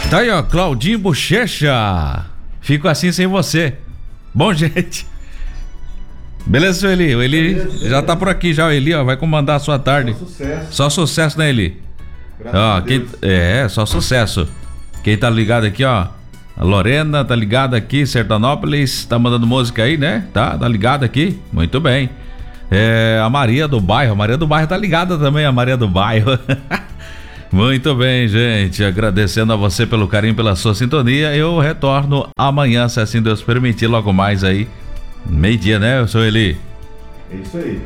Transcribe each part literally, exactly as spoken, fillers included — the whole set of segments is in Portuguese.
Tá aí, ó, Claudinho Bochecha. Fico assim sem você. Bom, gente. Beleza, seu Eli? O Eli beleza, já tá por aqui já, o Eli, ó, vai comandar a sua tarde. Só sucesso. Só sucesso, né, Eli? Graças Ó, a quem, Deus. é, só sucesso. Quem tá ligado aqui, ó, a Lorena tá ligada aqui, Sertanópolis, tá mandando música aí, né? Tá, tá ligada aqui, muito bem. É, a Maria do Bairro, a Maria do Bairro tá ligada também, a Maria do Bairro. Muito bem, gente, agradecendo a você pelo carinho, pela sua sintonia. Eu retorno amanhã, se assim Deus permitir, logo mais aí, meio-dia, né, seu Eli? É isso aí.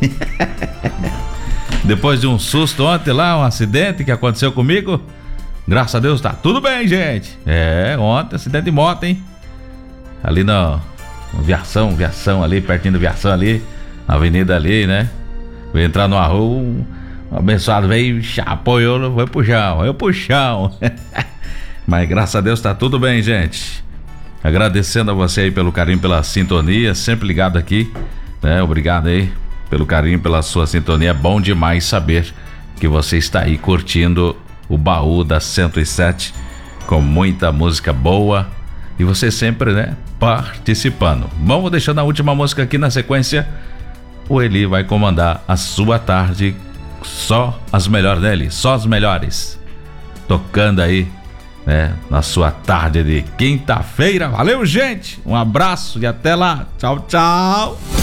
Depois de um susto ontem lá, um acidente que aconteceu comigo, graças a Deus tá tudo bem, gente. É, ontem acidente de moto, hein? Ali na Viação, Viação ali, pertinho do Viação ali, na avenida ali, né? Vou entrar numa rua, um abençoado veio, apoiou, foi pro chão, foi pro chão. Mas graças a Deus tá tudo bem, gente. Agradecendo a você aí pelo carinho, pela sintonia, sempre ligado aqui, né? Obrigado aí pelo carinho, pela sua sintonia. É bom demais saber que você está aí curtindo o baú da cento e sete com muita música boa e você sempre, né, participando. Vamos deixando a última música aqui na sequência. O Eli vai comandar a sua tarde, só as melhores, né, Eli? Só as melhores. Tocando aí, né, na sua tarde de quinta-feira. Valeu, gente! Um abraço e até lá. Tchau, tchau!